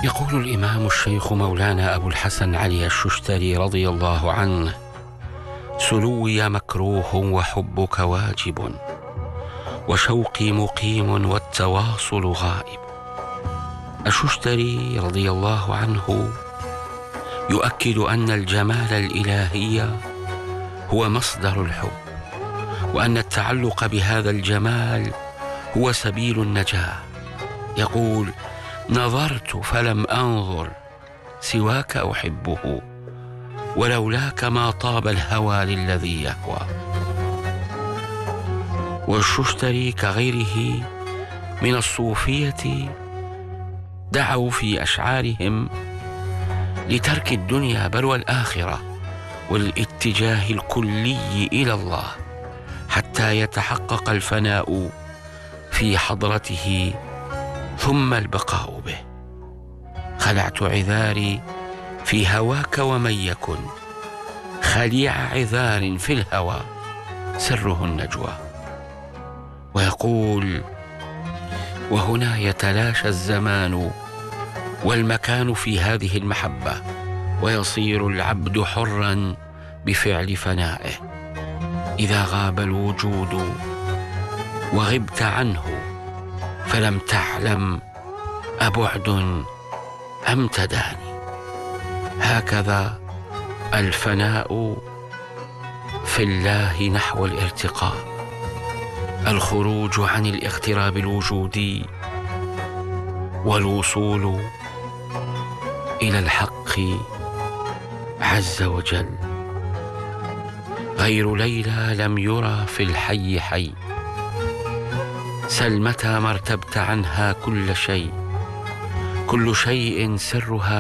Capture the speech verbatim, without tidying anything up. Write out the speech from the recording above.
يقول الإمام الشيخ مولانا أبو الحسن علي الششتري رضي الله عنه: سلوي مكروه وحبك واجب، وشوقي مقيم والتواصل غائب. الششتري رضي الله عنه يؤكد أن الجمال الإلهي هو مصدر الحب، وأن التعلق بهذا الجمال هو سبيل النجاة. يقول: نظرت فلم أنظر سواك أحبه، ولولاك ما طاب الهوى للذي يهوى. والششتري كغيره من الصوفية دعوا في أشعارهم لترك الدنيا بل والآخرة والاتجاه الكلي إلى الله حتى يتحقق الفناء في حضرته ثم البقاء به. خلعت عذاري في هواك ومن يكن خليع عذار في الهوى سره النجوى. ويقول: وهنا يتلاشى الزمان والمكان في هذه المحبة، ويصير العبد حرا بفعل فنائه. إذا غاب الوجود وغبت عنه فلم تعلم أبعد أم تداني. هكذا الفناء في الله نحو الارتقاء، الخروج عن الاغتراب الوجودي والوصول إلى الحق عز وجل. غير ليلى لم يرى في الحي حي، سل متى ما ارتبت عنها كل شيء، كل شيء سرها